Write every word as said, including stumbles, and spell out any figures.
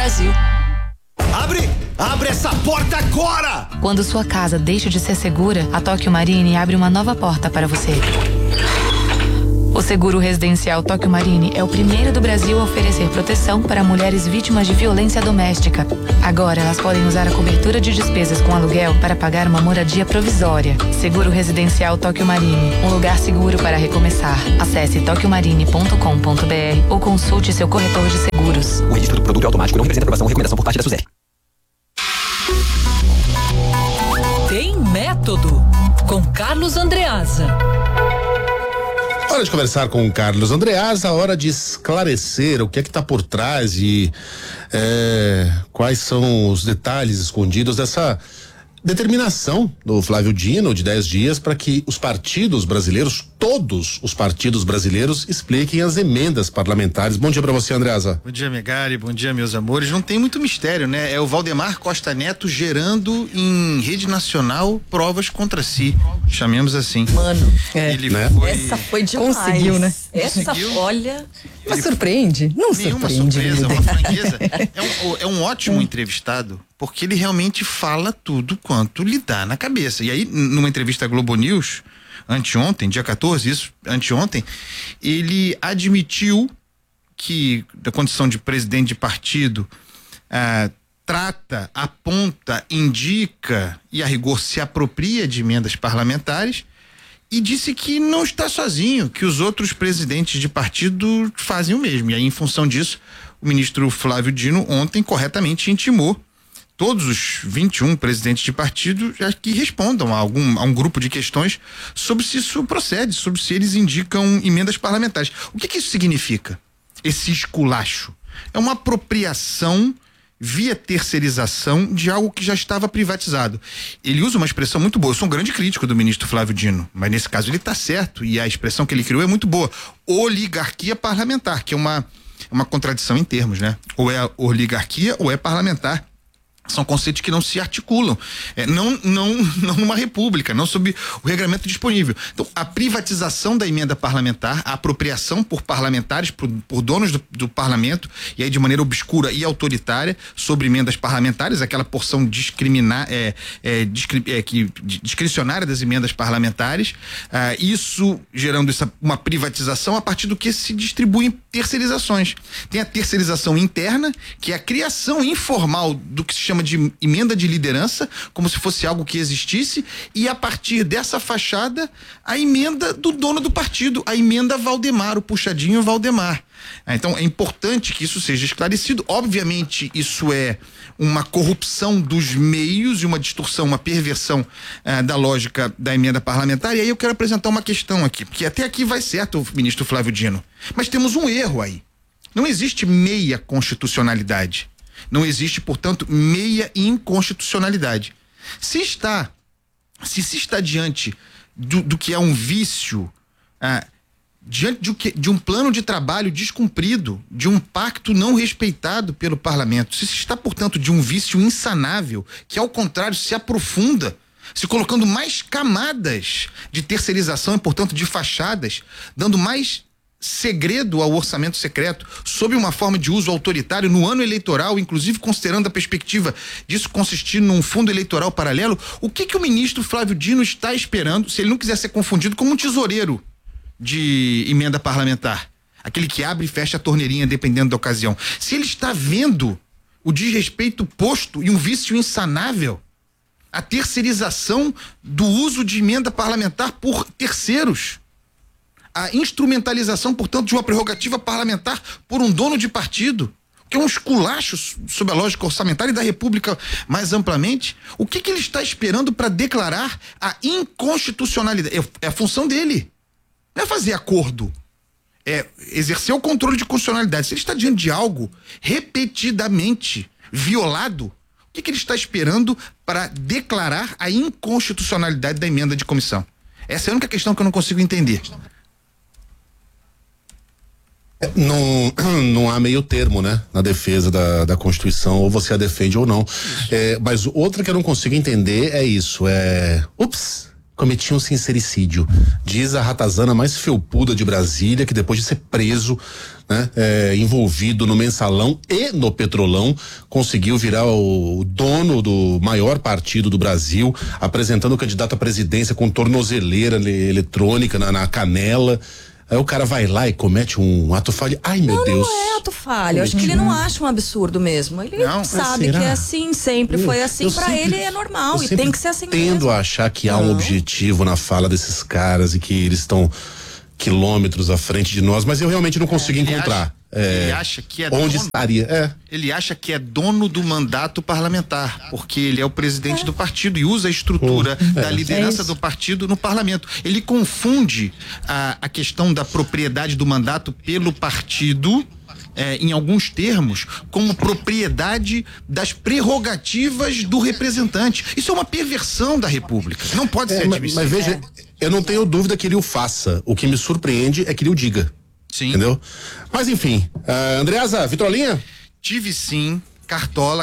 Brasil. Abre! Abre essa porta agora! Quando sua casa deixa de ser segura, a Tóquio Marine abre uma nova porta para você. O seguro residencial Tóquio Marine é o primeiro do Brasil a oferecer proteção para mulheres vítimas de violência doméstica. Agora elas podem usar a cobertura de despesas com aluguel para pagar uma moradia provisória. Seguro residencial Tóquio Marine, um lugar seguro para recomeçar. Acesse tóquio marine ponto com ponto b r ou consulte seu corretor de seguros. O registro do produto é automático, não representa aprovação ou recomendação por parte da SUSEP. Tem Método, com Carlos Andreasa. Hora de conversar com o Carlos Andreasa, hora de esclarecer o que é que está por trás e é, quais são os detalhes escondidos dessa determinação do Flávio Dino de dez dias para que os partidos brasileiros, todos os partidos brasileiros, expliquem as emendas parlamentares. Bom dia para você, Andreasa. Bom dia, Megari, bom dia, meus amores. Não tem muito mistério, né? É o Valdemar Costa Neto gerando em rede nacional provas contra si, chamemos assim. Mano, é, ele né? foi... Essa foi demais. Conseguiu, né? Essa, Conseguiu. Olha, mas surpreende, não Nenhuma surpreende. surpresa, uma franqueza. É um, é um ótimo entrevistado, porque ele realmente fala tudo quanto lhe dá na cabeça. E aí, numa entrevista à Globo News, anteontem, dia quatorze, isso, anteontem, ele admitiu que, da condição de presidente de partido, ah, trata, aponta, indica e, a rigor, se apropria de emendas parlamentares, e disse que não está sozinho, que os outros presidentes de partido fazem o mesmo. E aí, em função disso, o ministro Flávio Dino ontem corretamente intimou todos os vinte e um presidentes de partido já que respondam a algum a um grupo de questões sobre se isso procede, sobre se eles indicam emendas parlamentares. O que que isso significa? Esse esculacho é uma apropriação via terceirização de algo que já estava privatizado. Ele usa uma expressão muito boa. Eu sou um grande crítico do ministro Flávio Dino, mas nesse caso ele está certo e a expressão que ele criou é muito boa. Oligarquia parlamentar, que é uma, uma contradição em termos, né? Ou é oligarquia ou é parlamentar. São conceitos que não se articulam, é, não, não, não numa república, não sob o regramento disponível. Então, a privatização da emenda parlamentar, a apropriação por parlamentares, por, por donos do, do parlamento, e aí de maneira obscura e autoritária, sobre emendas parlamentares, aquela porção discriminar, é, é, discri, é, que, discricionária das emendas parlamentares, ah, isso gerando essa, uma privatização a partir do que se distribuem terceirizações. Tem a terceirização interna, que é a criação informal do que se chama de emenda de liderança, como se fosse algo que existisse, e a partir dessa fachada, a emenda do dono do partido, a emenda Valdemar, o puxadinho Valdemar. Então é importante que isso seja esclarecido. Obviamente isso é uma corrupção dos meios e uma distorção, uma perversão eh, da lógica da emenda parlamentar. E aí eu quero apresentar uma questão aqui, porque até aqui vai certo, ministro Flávio Dino, mas temos um erro aí. Não existe meia constitucionalidade. Não existe, portanto, meia inconstitucionalidade. Se está, se se está diante do, do que é um vício, ah, diante de, que, de um plano de trabalho descumprido, de um pacto não respeitado pelo parlamento, se se está, portanto, de um vício insanável, que ao contrário se aprofunda, se colocando mais camadas de terceirização e, portanto, de fachadas, dando mais segredo ao orçamento secreto, sob uma forma de uso autoritário no ano eleitoral, inclusive considerando a perspectiva disso consistir num fundo eleitoral paralelo, o que que o ministro Flávio Dino está esperando, se ele não quiser ser confundido como um tesoureiro de emenda parlamentar, aquele que abre e fecha a torneirinha dependendo da ocasião, se ele está vendo o desrespeito posto e um vício insanável, a terceirização do uso de emenda parlamentar por terceiros, a instrumentalização, portanto, de uma prerrogativa parlamentar por um dono de partido, que é um esculacho sob a lógica orçamentária e da República mais amplamente. O que que ele está esperando para declarar a inconstitucionalidade? É, é a função dele. Não é fazer acordo. É exercer o controle de constitucionalidade. Se ele está diante de algo repetidamente violado, o que que ele está esperando para declarar a inconstitucionalidade da emenda de comissão? Essa é a única questão que eu não consigo entender. Não, não há meio termo, né? Na defesa da, da Constituição, ou você a defende ou não. É, mas outra que eu não consigo entender é isso, é... Ups! cometi um sincericídio. Diz a ratazana mais felpuda de Brasília, que depois de ser preso, né, é, envolvido no mensalão e no petrolão, conseguiu virar o, o dono do maior partido do Brasil, apresentando o candidato à presidência com tornozeleira le, eletrônica na, na canela. Aí o cara vai lá e comete um ato falho. Ai, meu não, Deus. Não é ato falho. Eu acho que ele não acha um absurdo mesmo. Ele não, sabe que é assim, sempre eu, foi assim. Pra ele é normal e tem que ser assim mesmo. Tendo a achar que há não. um objetivo na fala desses caras e que eles estão quilômetros à frente de nós, mas eu realmente não consigo é, encontrar. Ele acha, é, ele acha que é onde dono, estaria? É. Ele acha que é dono do mandato parlamentar, porque ele é o presidente é. do partido e usa a estrutura oh, da é. liderança é do partido no parlamento. Ele confunde a, a questão da propriedade do mandato pelo partido, é, em alguns termos, como propriedade das prerrogativas do representante. Isso é uma perversão da República. Não pode é, ser mas, admissível. mas veja, eu não tenho dúvida que ele o faça. O que me surpreende é que ele o diga. Sim. Entendeu? Mas enfim, uh, Andreasa, Vitrolinha? Tive sim, Cartola.